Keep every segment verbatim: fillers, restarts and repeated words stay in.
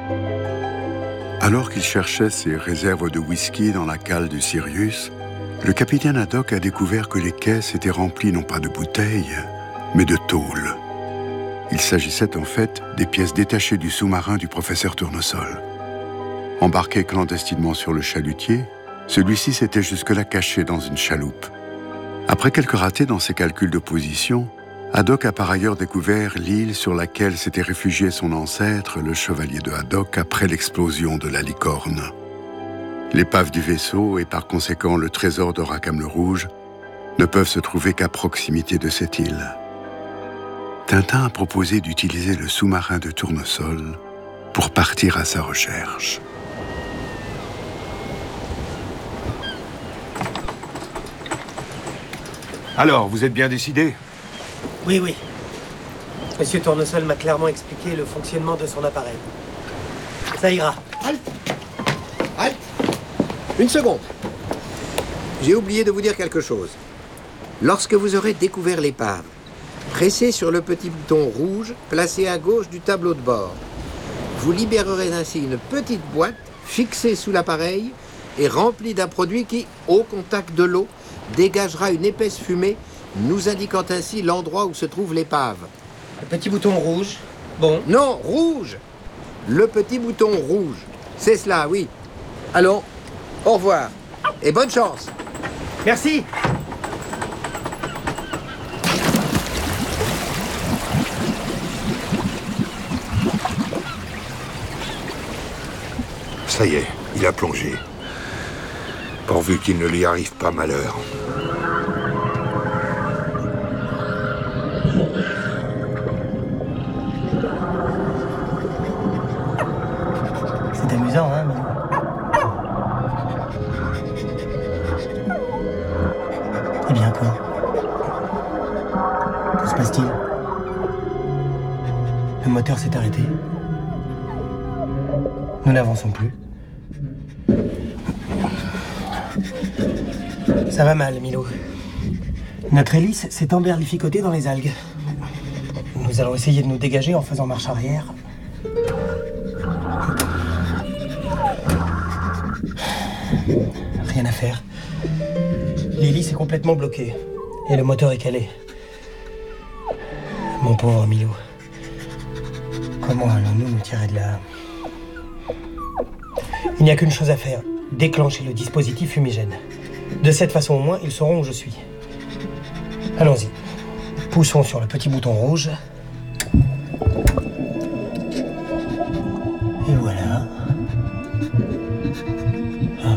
Alors qu'il cherchait ses réserves de whisky dans la cale du Sirius, le capitaine Haddock a découvert que les caisses étaient remplies non pas de bouteilles, mais de tôle. Il s'agissait en fait des pièces détachées du sous-marin du professeur Tournesol. Embarqué clandestinement sur le chalutier, celui-ci s'était jusque-là caché dans une chaloupe. Après quelques ratés dans ses calculs de position, Haddock a par ailleurs découvert l'île sur laquelle s'était réfugié son ancêtre, le chevalier de Haddock, après l'explosion de la Licorne. L'épave du vaisseau et par conséquent le trésor de Rackham le Rouge ne peuvent se trouver qu'à proximité de cette île. Tintin a proposé d'utiliser le sous-marin de Tournesol pour partir à sa recherche. Alors, vous êtes bien décidé? Oui, oui. Monsieur Tournesol m'a clairement expliqué le fonctionnement de son appareil. Ça ira. Halte! Halte! Une seconde. J'ai oublié de vous dire quelque chose. Lorsque vous aurez découvert l'épave, pressez sur le petit bouton rouge placé à gauche du tableau de bord. Vous libérerez ainsi une petite boîte fixée sous l'appareil et remplie d'un produit qui, au contact de l'eau, dégagera une épaisse fumée, nous indiquant ainsi l'endroit où se trouve l'épave. Le petit bouton rouge. Bon. Non, rouge. Le petit bouton rouge. C'est cela, oui. Allons, au revoir. Et bonne chance. Merci. Ça y est, il a plongé. Pourvu qu'il ne lui arrive pas malheur. C'est amusant, hein, Milou? Eh bien, quoi? Que se passe-t-il? Le moteur s'est arrêté. Nous n'avançons plus. Ça va mal, Milou. Notre hélice s'est emberlificotée dans les algues. Nous allons essayer de nous dégager en faisant marche arrière. Rien à faire. L'hélice est complètement bloquée. Et le moteur est calé. Mon pauvre Milou. Comment allons-nous nous tirer de là? Il n'y a qu'une chose à faire. Déclencher le dispositif fumigène. De cette façon, au moins, ils sauront où je suis. Allons-y. Poussons sur le petit bouton rouge. Et voilà. Ah.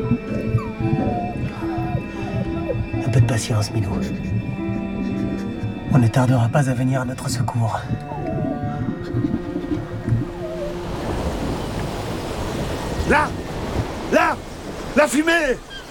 Un peu de patience, Milou. On ne tardera pas à venir à notre secours. Là! Là! La fumée!